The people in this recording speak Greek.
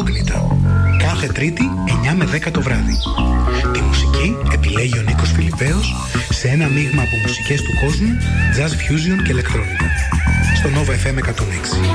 Incognita. Κάθε Τρίτη 9 με 10 το βράδυ. Τη μουσική επιλέγει ο Νίκος Φιλιππέος σε ένα μείγμα από μουσικές του κόσμου, jazz fusion και ηλεκτρόνικα. Στο Nova FM 106.